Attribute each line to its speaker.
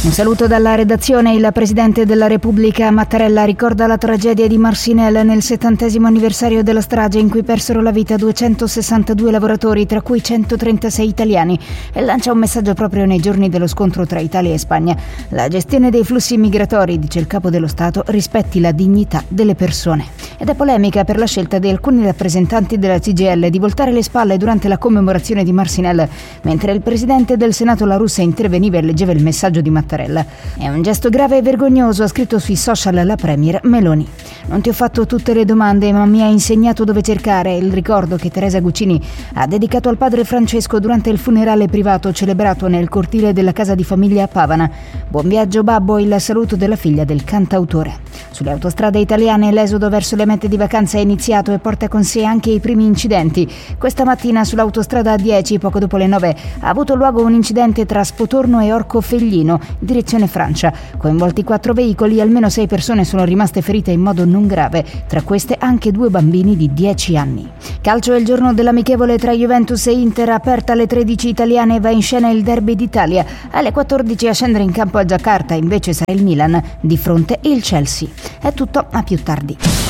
Speaker 1: Un saluto dalla redazione. Il Presidente della Repubblica Mattarella ricorda la tragedia di Marcinelle nel 70° anniversario della strage in cui persero la vita 262 lavoratori, tra cui 136 italiani, e lancia un messaggio proprio nei giorni dello scontro tra Italia e Spagna. La gestione dei flussi migratori, dice il Capo dello Stato, rispetti la dignità delle persone. Ed è polemica per la scelta di alcuni rappresentanti della CGIL di voltare le spalle durante la commemorazione di Marcinelle, mentre il Presidente del Senato La Russa interveniva e leggeva il messaggio di Mattarella. È un gesto grave e vergognoso, ha scritto sui social la premier Meloni. Non ti ho fatto tutte le domande, ma mi ha insegnato dove cercare. Il ricordo che Teresa Guccini ha dedicato al padre Francesco durante il funerale privato celebrato nel cortile della casa di famiglia a Pavana. Buon viaggio babbo, il saluto della figlia del cantautore. Sulle autostrade italiane l'esodo verso le mete di vacanza è iniziato e porta con sé anche i primi incidenti. Questa mattina sull'autostrada A10, poco dopo le 9, ha avuto luogo un incidente tra Spotorno e Orcofelglino, direzione Francia. Coinvolti 4 veicoli, almeno 6 persone sono rimaste ferite in modo non grave, tra queste anche 2 bambini di 10 anni. Calcio è il giorno dell'amichevole tra Juventus e Inter, aperta alle 13 italiane, va in scena il derby d'Italia. Alle 14 a scendere in campo a Giacarta invece sarà il Milan, di fronte il Chelsea. È tutto, a più tardi.